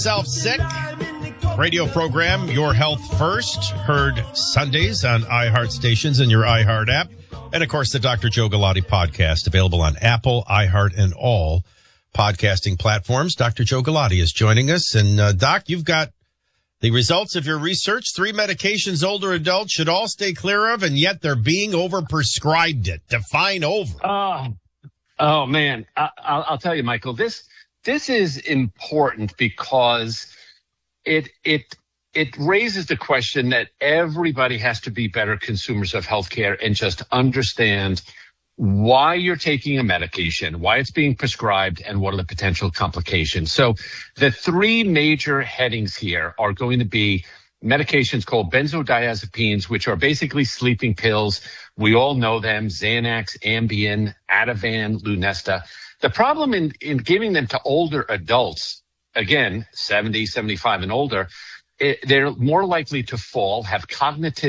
Self Sick radio program, Your Health First, heard Sundays on iHeart stations and your iHeart app. And, of course, the Dr. Joe Galati podcast, available on Apple, iHeart, and all podcasting platforms. Dr. Joe Galati is joining us. And, Doc, you've got the results of your research. 3 medications older adults should all stay clear of, and yet they're being overprescribed it. Define over. Oh man. I'll tell you, Michael, this is important because it raises the question that everybody has to be better consumers of healthcare and just understand why you're taking a medication, why it's being prescribed, and what are the potential complications. So the 3 major headings here are going to be medications called benzodiazepines, which are basically sleeping pills. We all know them: Xanax, Ambien, Ativan, Lunesta. The problem in giving them to older adults, again, 70, 75 and older, they're more likely to fall, have cognitive